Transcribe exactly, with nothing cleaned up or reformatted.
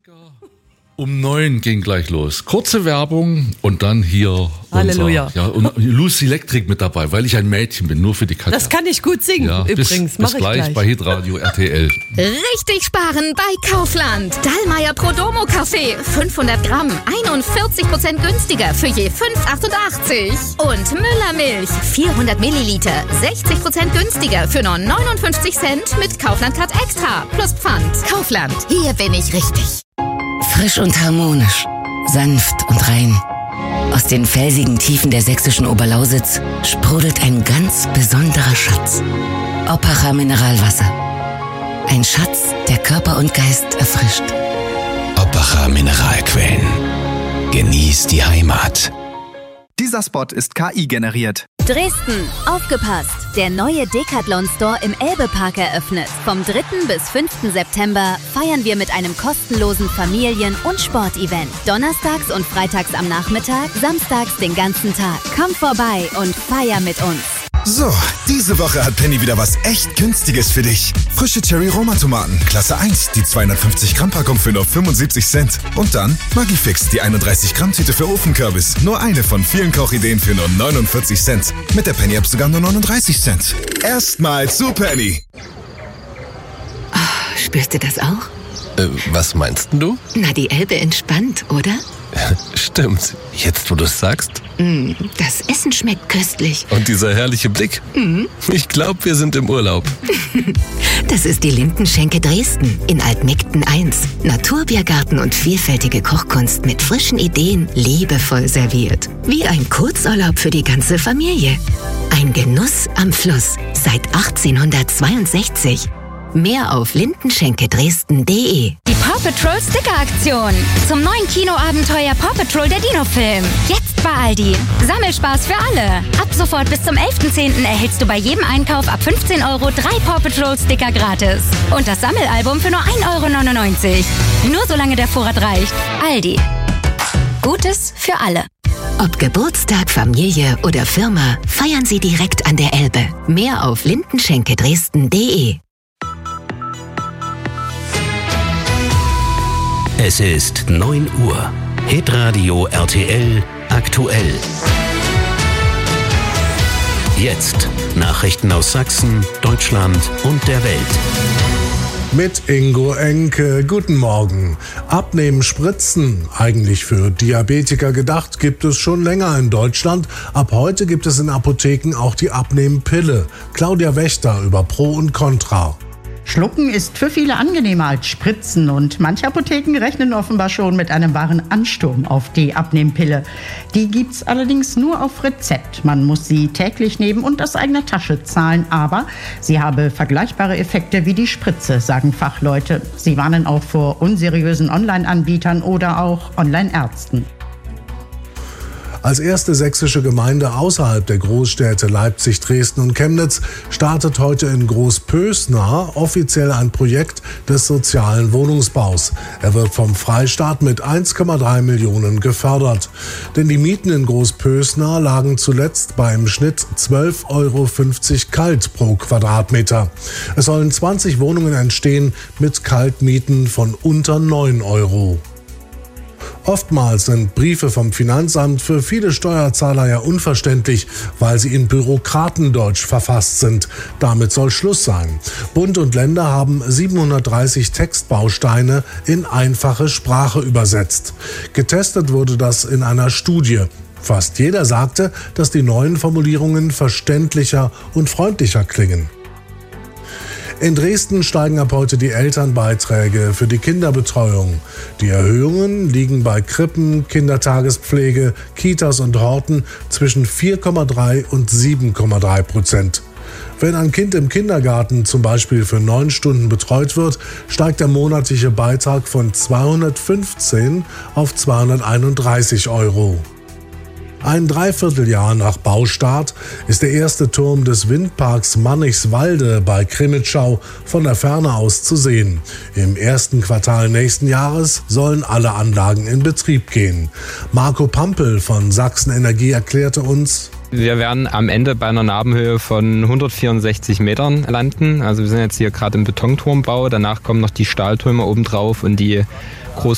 Um neun ging gleich los. Kurze Werbung und dann hier Halleluja. Unser, ja, und Lucy Electric mit dabei, weil ich ein Mädchen bin, nur für die Katja. Das kann ich gut singen, ja, übrigens. Bis, bis ich gleich, gleich bei Hitradio R T L. Richtig sparen bei Kaufland. Dallmayr Prodomo Kaffee, fünfhundert Gramm, einundvierzig Prozent günstiger für je fünf Euro achtundachtzig. Und Müller Milch, vierhundert Milliliter, sechzig Prozent günstiger für nur neunundfünfzig Cent mit Kaufland Card Extra plus Pfand. Kaufland, hier bin ich richtig. Frisch und harmonisch, sanft und rein. Aus den felsigen Tiefen der sächsischen Oberlausitz sprudelt ein ganz besonderer Schatz. Oppacher Mineralwasser. Ein Schatz, der Körper und Geist erfrischt. Oppacher Mineralquellen. Genieß die Heimat. Dieser Spot ist K I generiert. Dresden, aufgepasst! Der neue Decathlon Store im Elbe-Park eröffnet. Vom dritten bis fünften September feiern wir mit einem kostenlosen Familien- und Sportevent. Donnerstags und freitags am Nachmittag, samstags den ganzen Tag. Komm vorbei und feier mit uns. So, diese Woche hat Penny wieder was echt Günstiges für dich. Frische Cherry-Roma-Tomaten, Klasse eins, die zweihundertfünfzig Gramm Packung für nur fünfundsiebzig Cent. Und dann Magifix, die einunddreißig Gramm Tüte für Ofenkürbis. Nur eine von vielen Kochideen für nur neunundvierzig Cent. Mit der Penny-App sogar nur neununddreißig Cent. Erstmal zu Penny. Oh, spürst du das auch? Äh, was meinst du? Na, die Elbe entspannt, oder? Stimmt. Jetzt, wo du es sagst. Mm, das Essen schmeckt köstlich. Und dieser herrliche Blick. Mm. Ich glaube, wir sind im Urlaub. Das ist die Lindenschenke Dresden in Altmegden eins. Naturbiergarten und vielfältige Kochkunst mit frischen Ideen, liebevoll serviert. Wie ein Kurzurlaub für die ganze Familie. Ein Genuss am Fluss seit achtzehnhundertzweiundsechzig. Mehr auf lindenschenke-dresden punkt de. Die Paw Patrol Sticker-Aktion. Zum neuen Kinoabenteuer Paw Patrol der Dino-Film. Jetzt bei Aldi. Sammelspaß für alle. Ab sofort bis zum elften zehnten erhältst du bei jedem Einkauf ab fünfzehn Euro drei Paw Patrol Sticker gratis. Und das Sammelalbum für nur ein Euro neunundneunzig. Nur solange der Vorrat reicht. Aldi. Gutes für alle. Ob Geburtstag, Familie oder Firma, feiern Sie direkt an der Elbe. Mehr auf lindenschenke-dresden punkt de. Es ist neun Uhr. Hitradio R T L aktuell. Jetzt Nachrichten aus Sachsen, Deutschland und der Welt. Mit Ingo Enke. Guten Morgen. Abnehmen spritzen, eigentlich für Diabetiker gedacht, gibt es schon länger in Deutschland. Ab heute gibt es in Apotheken auch die Abnehmpille. Claudia Wächter über Pro und Contra. Schlucken ist für viele angenehmer als Spritzen und manche Apotheken rechnen offenbar schon mit einem wahren Ansturm auf die Abnehmpille. Die gibt's allerdings nur auf Rezept. Man muss sie täglich nehmen und aus eigener Tasche zahlen, aber sie habe vergleichbare Effekte wie die Spritze, sagen Fachleute. Sie warnen auch vor unseriösen Online-Anbietern oder auch Online-Ärzten. Als erste sächsische Gemeinde außerhalb der Großstädte Leipzig, Dresden und Chemnitz startet heute in Großpösna offiziell ein Projekt des sozialen Wohnungsbaus. Er wird vom Freistaat mit eins Komma drei Millionen gefördert. Denn die Mieten in Großpösna lagen zuletzt beim Schnitt zwölf Euro fünfzig kalt pro Quadratmeter. Es sollen zwanzig Wohnungen entstehen mit Kaltmieten von unter neun Euro. Oftmals sind Briefe vom Finanzamt für viele Steuerzahler ja unverständlich, weil sie in Bürokratendeutsch verfasst sind. Damit soll Schluss sein. Bund und Länder haben siebenhundertdreißig Textbausteine in einfache Sprache übersetzt. Getestet wurde das in einer Studie. Fast jeder sagte, dass die neuen Formulierungen verständlicher und freundlicher klingen. In Dresden steigen ab heute die Elternbeiträge für die Kinderbetreuung. Die Erhöhungen liegen bei Krippen, Kindertagespflege, Kitas und Horten zwischen vier Komma drei und sieben Komma drei Prozent. Wenn ein Kind im Kindergarten zum Beispiel für neun Stunden betreut wird, steigt der monatliche Beitrag von zweihundertfünfzehn auf zweihunderteinunddreißig Euro. Ein Dreivierteljahr nach Baustart ist der erste Turm des Windparks Mannichswalde bei Krimitschau von der Ferne aus zu sehen. Im ersten Quartal nächsten Jahres sollen alle Anlagen in Betrieb gehen. Marco Pampel von Sachsen Energie erklärte uns: Wir werden am Ende bei einer Nabenhöhe von hundertvierundsechzig Metern landen. Also wir sind jetzt hier gerade im Betonturmbau. Danach kommen noch die Stahltürme obendrauf und die